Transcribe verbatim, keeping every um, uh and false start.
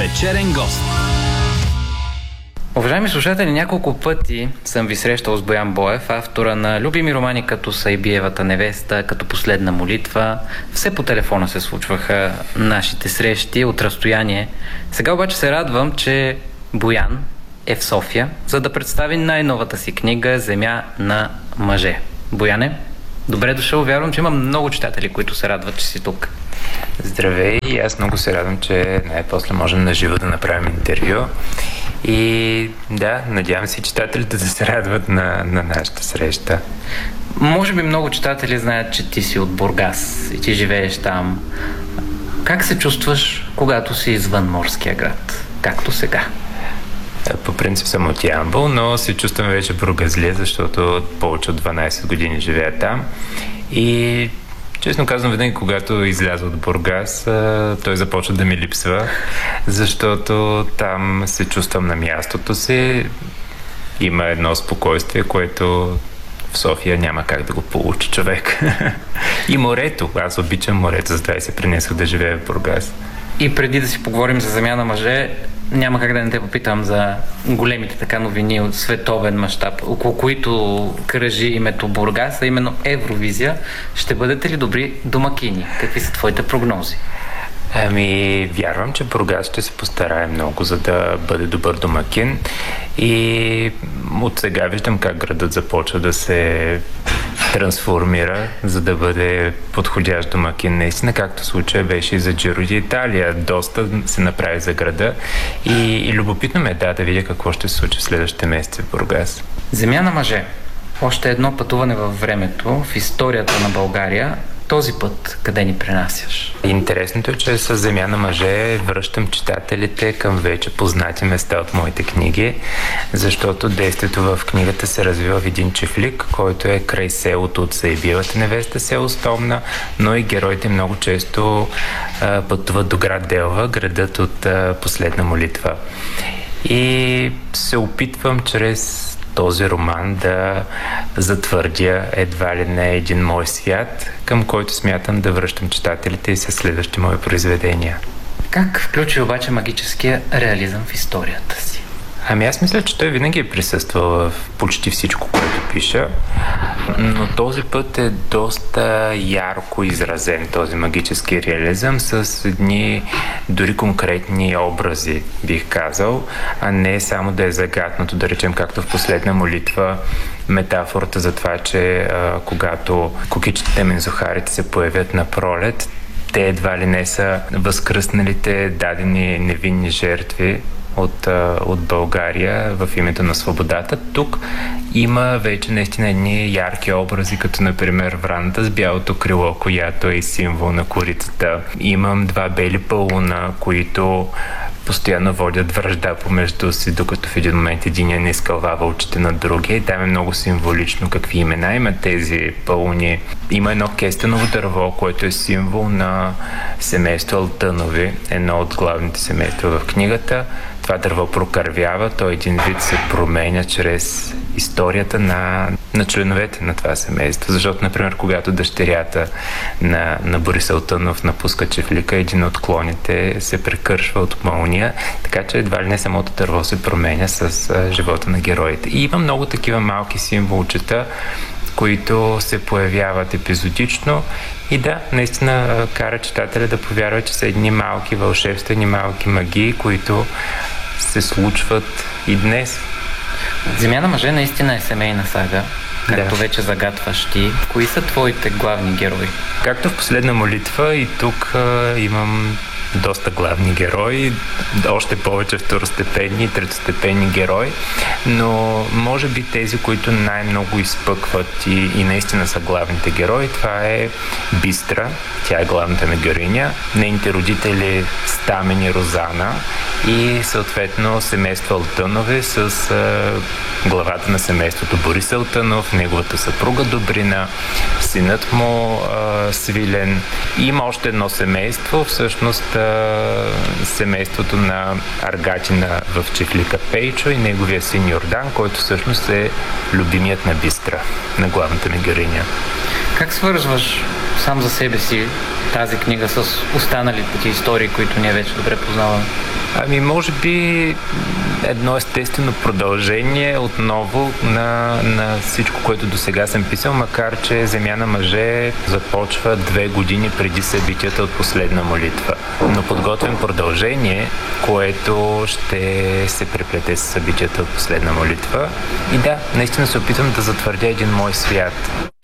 Вечерен гост. Уважаеми слушатели, няколко пъти съм ви срещал с Боян Боев, автора на любими романи като Сайбиевата невеста, като Последна молитва. Все по телефона се случваха нашите срещи от разстояние. Сега обаче се радвам, че Боян е в София, за да представи най-новата си книга «Земя на мъже». Бояне, добре дошъл. Вярвам, че има много читатели, които се радват, че си тук. Здравей, и аз много се радвам, че най-после можем на живо да направим интервю. И да, надявам се читателите да се радват на, на нашата среща. Може би много читатели знаят, че ти си от Бургас и ти живееш там. Как се чувстваш, когато си извън морския град? Както сега. По принцип съм от Ямбол, но се чувствам вече бургазлия, защото повече от дванайсет години живея там. И честно казвам, винаги когато изляза от Бургас, той започва да ми липсва, защото там се чувствам на мястото си. Има едно спокойствие, което в София няма как да го получи човек. И морето. Аз обичам морето, затова и се принесох да живея в Бургас. И преди да си поговорим за Земя на мъже, няма как да не те попитам за големите така новини от световен мащаб, около които кръжи името Бургас, а именно Евровизия. Ще бъдете ли добри домакини? Какви са твоите прогнози? Ами, вярвам, че Бургас ще се постарае много, за да бъде добър домакин. И от сега виждам как градът започва да се трансформира, за да бъде подходящ домакин. Наистина, както случая беше и за Джиро ди Италия. Доста се направи за града и, и любопитно ме е да, да видя какво ще се случи в следващите месеци в Бургас. Земя на мъже. Още едно пътуване във времето, в историята на България. Този път къде ни пренасяш? Интересното е, че с Земя на мъже връщам читателите към вече познати места от моите книги, защото действието в книгата се развива в един чифлик, който е край селото от Сайбиевата невеста, село Стомна, но и героите много често а, пътуват до град Делва, градът от а, Последна молитва. И се опитвам чрез този роман да затвърдя едва ли не един мой свят, към който смятам да връщам читателите и със следващи мои произведения. Как включи обаче магическия реализъм в историята си? Ами аз мисля, че той винаги е присъствал в почти всичко, което пиша, но този път е доста ярко изразен този магически реализъм с едни дори конкретни образи, бих казал, а не само да е загатнато, да речем, както в Последна молитва, метафората за това, че а, когато кукичите мензохарите се появят на пролет, те едва ли не са възкръсналите дадени невинни жертви От, от България в името на свободата. Тук има вече наистина едни ярки образи, като например враната с бялото крило, която е символ на корицата. Имам два бели пълуна, които постоянно водят вражда помежду си, докато в един момент единия не изкълвава очите на другия. И там е много символично какви имена има тези пълуни. Има едно кестеново дърво, което е символ на семейство Алтънови, едно от главните семейства в книгата. Това дърво прокървява, той един вид се променя чрез историята на, на членовете на това семейство. Защото, например, когато дъщерята на, на Борис Алтънов напуска чифлика, един от клоните се прекършва от молния, така че едва ли не самото дърво се променя с а, живота на героите. И има много такива малки символчета, които се появяват епизодично и да, наистина кара читателя да повярва, че са едни малки вълшебствени, малки магии, които се случват и днес. Земя на мъже наистина е семейна сага, както да. Вече загатваш ти. Кои са твоите главни герои? Както в Последна молитва, и тук а, имам доста главни герои, още повече второстепенни и третостепенни герои, но може би тези, които най-много изпъкват и, и наистина са главните герои, това е Бистра, тя е главната ми героиня, нейните родители Стамен и Розана и съответно семейство Алтънови с а, главата на семейството Борис Алтънов, неговата съпруга Добрина, синът му а, Свилен. И има още едно семейство, всъщност а, семейството на Аргатина в чифлика Пейчо и неговия син Йордан, който всъщност е любимият на Бистра, на главната ми героиня. Как свързваш сам за себе си тази книга с останалите ти истории, които ние вече добре познаваме? Ами, може би едно естествено продължение отново на, на всичко, което до сега съм писал, макар че Земя на мъже започва две години преди събитията от последна молитва. Но подготвям продължение, което ще се преплете с събитията от последна молитва. И да, наистина се опитвам да затвърдя един мой свят.